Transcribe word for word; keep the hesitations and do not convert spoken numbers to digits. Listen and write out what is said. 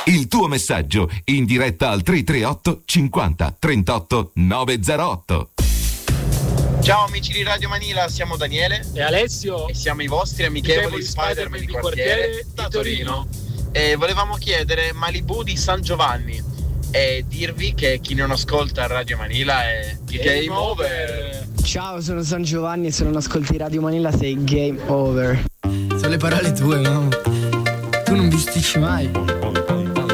Il tuo messaggio in diretta al tre tre otto cinquanta trentotto novecentootto. Ciao amici di Radio Manila, siamo Daniele e Alessio e siamo i vostri amichevoli Spider-Man di quartiere di Torino. E volevamo chiedere Malibu di San Giovanni e dirvi che chi non ascolta Radio Manila è game over. Ciao, sono San Giovanni e se non ascolti Radio Manila sei game over. Sono le parole tue, no? Tu non bisticci mai.